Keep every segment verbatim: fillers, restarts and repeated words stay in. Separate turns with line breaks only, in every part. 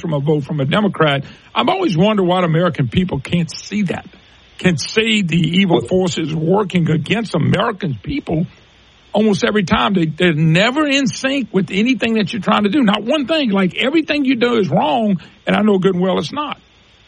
from a vote from a Democrat. I've always wondered why the American people can't see that, can see the evil forces working against American people almost every time. They, they're never in sync with anything that you're trying to do. Not one thing. Like everything you do is wrong, and I know good and well it's not.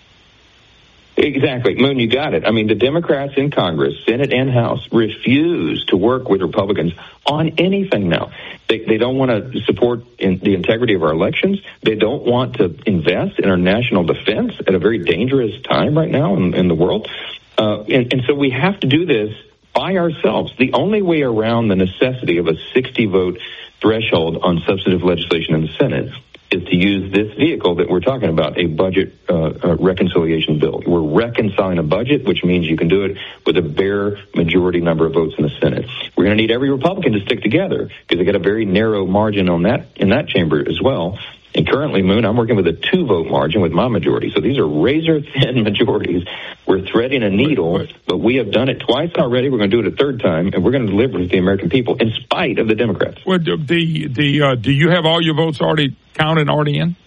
Exactly. Moon, you got it. I mean, the Democrats in Congress, Senate and House, refuse to work with Republicans on anything now. They, they don't want to support in the integrity of our elections. They don't want to invest in our national defense at a very dangerous time right now in, in the world. Uh, and, and so we have to do this by ourselves. The only way around the necessity of a sixty-vote threshold on substantive legislation in the Senate is to use this vehicle that we're talking about, a budget uh, uh, reconciliation bill. We're reconciling a budget, which means you can do it with a bare majority number of votes in the Senate. We're going to need every Republican to stick together because they got a very narrow margin on that in that chamber as well. And currently, Moon, I'm working with a two-vote margin with my majority. So these are razor-thin majorities. We're threading a needle, but we have done it twice already. We're going to do it a third time, and we're going to deliver to the American people in spite of the Democrats.
Well, the the uh, do you have all your votes already counted, already in?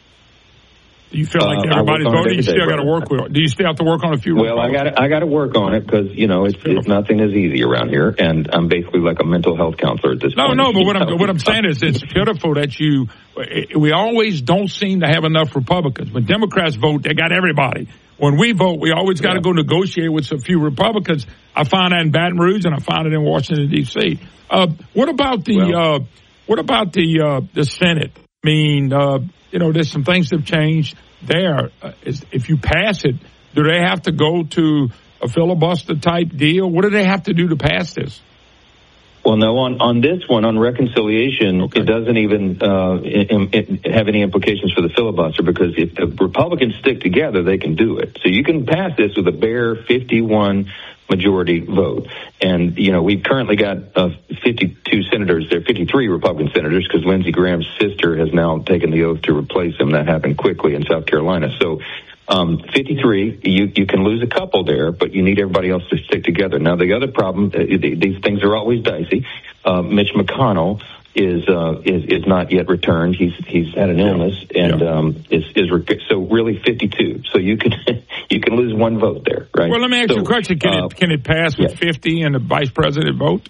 Do you feel like uh, everybody's voting? You still got to work with it. Do you still have to work on a few?
Well, I got I got to work on it because you know it's, it's nothing is easy around here, and I'm basically like a mental health counselor at this
no,
point.
No, no, but what I'm what I'm saying is it's pitiful that you. We always don't seem to have enough Republicans. When Democrats vote, they got everybody. When we vote, we always got to yeah. go negotiate with a few Republicans. I find that in Baton Rouge, and I find it in Washington D C. Uh, what about the well, uh, what about the uh, the Senate? I mean, uh, you know, there's some things that have changed there. Uh, is, if you pass it, do they have to go to a filibuster type deal? What do they have to do to pass this?
Well, no, on, on this one, on reconciliation, okay. it doesn't even uh, it, it have any implications for the filibuster because if the Republicans stick together, they can do it. So you can pass this with a bare fifty-one majority vote. And, you know, we've currently got uh, fifty-two senators there, fifty-three Republican senators, because Lindsey Graham's sister has now taken the oath to replace him. That happened quickly in South Carolina. So um, fifty-three, you, you can lose a couple there, but you need everybody else to stick together. Now, the other problem, uh, these things are always dicey. Uh, Mitch McConnell is uh, is is not yet returned. He's he's had an illness and yeah. um, is is rec- so really fifty-two. So you can you can lose one vote there, right?
Well, let me ask
so,
you a question: Can uh, it can it pass with yes. fifty and the vice president vote?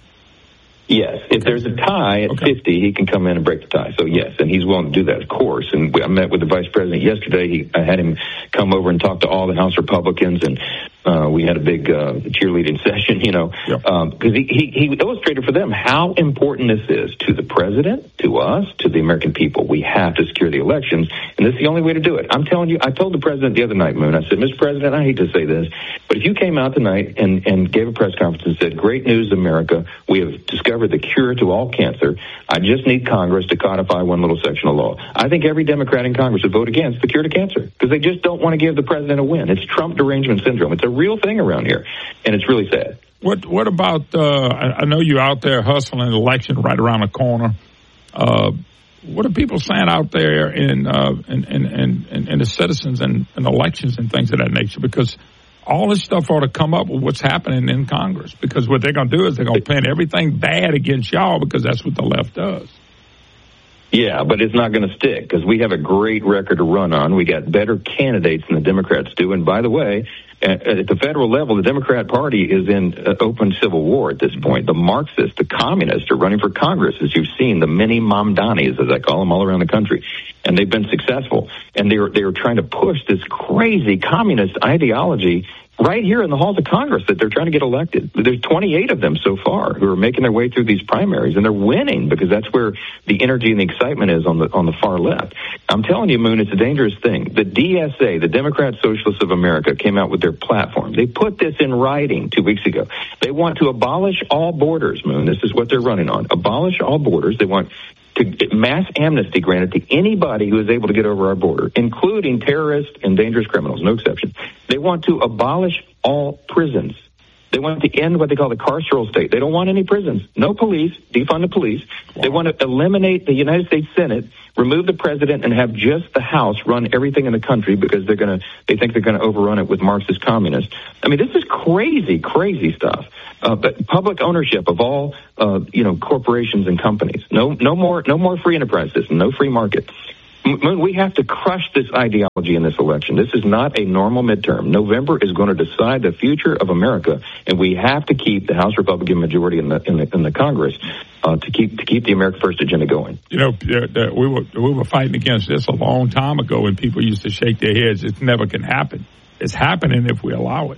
Yes, if there's a tie at okay. fifty, he can come in and break the tie. So yes, and he's willing to do that, of course. And I met with the vice president yesterday. He, I had him come over and talk to all the House Republicans, and uh, we had a big uh, cheerleading session, you know, because yep. um, he, he he illustrated for them how important this is to the president, to us, to the American people. We have to secure the elections, and this is the only way to do it. I'm telling you, I told the president the other night, Moon, I said, Mister President, I hate to say this, but if you came out tonight and, and gave a press conference and said, great news, America, we have discovered the cure to all cancer. I just need Congress to codify one little section of law. I think every Democrat in Congress would vote against the cure to cancer because they just don't want to give the president a win. It's Trump derangement syndrome. It's a real thing around here, and it's really sad.
What What about, uh, I, I know you're out there hustling an election right around the corner. Uh, what are people saying out there in, uh, in, in, in, in the citizens and, and elections and things of that nature? Because all this stuff ought to come up with what's happening in Congress, because what they're going to do is they're going to pin everything bad against y'all because that's what the left does.
Yeah, but it's not going to stick because we have a great record to run on. We got better candidates than the Democrats do. And by the way, at, at the federal level, the Democrat Party is in uh, open civil war at this point. The Marxists, the communists are running for Congress, as you've seen, the mini Mamdanis, as I call them, all around the country. And they've been successful. And they're, they're trying to push this crazy communist ideology right here in the halls of Congress that they're trying to get elected. There's twenty-eight of them so far who are making their way through these primaries, and they're winning because that's where the energy and the excitement is on the on the far left. I'm telling you, Moon, it's a dangerous thing. The D S A, the Democrat Socialists of America, came out with their platform. They put this in writing two weeks ago. They want to abolish all borders, Moon. This is what they're running on. Abolish all borders. They want to mass amnesty granted to anybody who is able to get over our border, including terrorists and dangerous criminals, no exception. They want to abolish all prisons. They want to end what they call the carceral state. They don't want any prisons, no police, defund the police. Wow. They want to eliminate the United States Senate, remove the president, and have just the House run everything in the country because they're going to, they think they're going to overrun it with Marxist communists. I mean, this is crazy, crazy stuff. Uh, but public ownership of all, uh, you know, corporations and companies. No, no more, no more free enterprise system, no free market. Moon, we have to crush this ideology in this election. This is not a normal midterm. November is going to decide the future of America, and we have to keep the House Republican majority in the in the, in the Congress uh, to keep to keep the America First agenda going.
You know, uh, we were we were fighting against this a long time ago, and people used to shake their heads. It never can happen. It's happening if we allow it.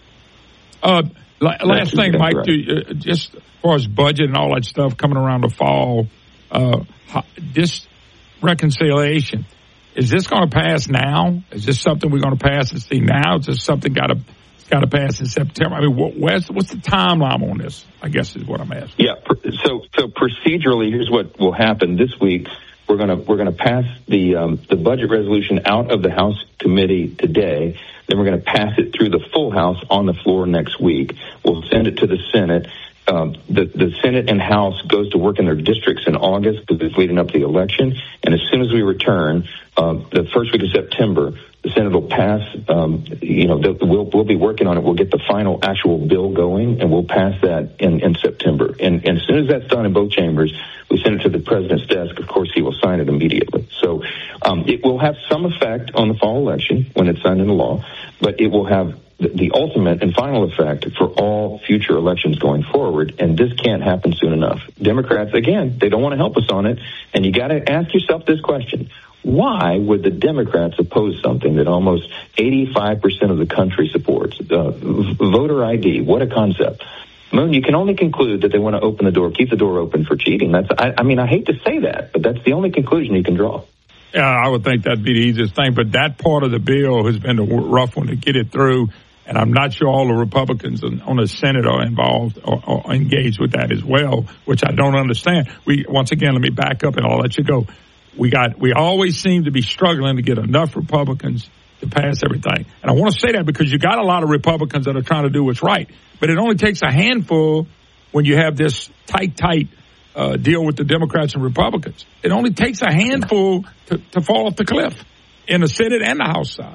Uh, last
That's
thing, Mike,
right.
do, uh, just as far as budget and all that stuff coming around the fall, uh, this reconciliation. Is this going to pass now? Is this something we're going to pass and see now? Is this something got to got to pass in September? I mean, what, what's, what's the timeline on this? I guess is what I'm asking.
Yeah. So so procedurally, here's what will happen this week. We're gonna we're gonna pass the um, the budget resolution out of the House committee today. Then we're going to pass it through the full House on the floor next week. We'll send it to the Senate. Um, the, the Senate and House goes to work in their districts in August because it's leading up to the election. And as soon as we return, uh, the first week of September, the Senate will pass, um, you know, we'll, we'll be working on it. We'll get the final actual bill going, and we'll pass that in, in September. And, and as soon as that's done in both chambers, we send it to the president's desk. Of course, he will sign it immediately. So um, it will have some effect on the fall election when it's signed into law, but it will have the ultimate and final effect for all future elections going forward, and this can't happen soon enough. Democrats, again, they don't want to help us on it, and you got to ask yourself this question. Why would the Democrats oppose something that almost eighty-five percent of the country supports? Uh, voter I D, what a concept. Moon, you can only conclude that they want to open the door, keep the door open for cheating. That's, I, I mean, I hate to say that, but that's the only conclusion you can draw.
Yeah, I would think that'd be the easiest thing, but that part of the bill has been a rough one to get it through. And I'm not sure all the Republicans on the Senate are involved or, or engaged with that as well, which I don't understand. We once again, let me back up and I'll let you go. We got we always seem to be struggling to get enough Republicans to pass everything. And I want to say that because you got a lot of Republicans that are trying to do what's right. But it only takes a handful when you have this tight, tight uh, deal with the Democrats and Republicans. It only takes a handful to, to fall off the cliff in the Senate and the House side.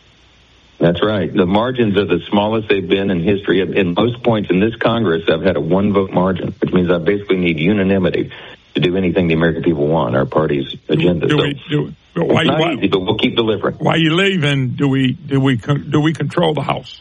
That's right. The margins are the smallest they've been in history. At most points in this Congress, I've had a one-vote margin, which means I basically need unanimity to do anything the American people want, our party's agenda.
Do
so
we, do, why,
it's not
why,
easy, but we'll keep delivering.
While you're leaving, do we do we do we control the House?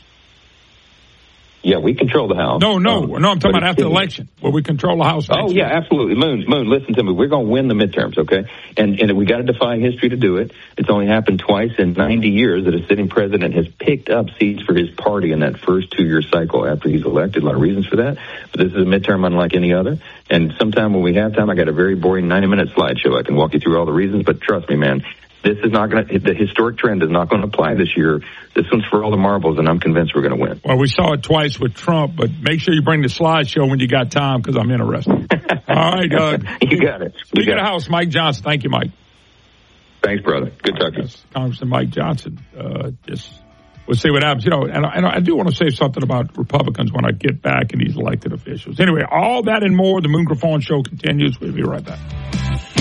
Yeah, we control the House.
No, no,
um,
no. I'm talking about after the election, where we control the House.
Oh, yeah, absolutely. Moon, Moon, listen to me. We're going to win the midterms, okay? And and we got to defy history to do it. It's only happened twice in ninety years that a sitting president has picked up seats for his party in that first two-year cycle after he's elected. A lot of reasons for that. But this is a midterm unlike any other. And sometime when we have time, I got a very boring ninety-minute slideshow. I can walk you through all the reasons, but trust me, man. This is not going to, the historic trend is not going to apply this year. This one's for all the marbles, and I'm convinced we're going to win.
Well, we saw it twice with Trump, but make sure you bring the slideshow when you got time because I'm interested. All right, Doug.
You got it.
Speaking of the House, Mike Johnson. Thank you, Mike.
Thanks, brother. Good talking.
Yes, Congressman Mike Johnson. Uh, just we'll see what happens. You know, and, and I do want to say something about Republicans when I get back and these elected officials. Anyway, all that and more. The Moon Griffon Show continues. We'll be right back.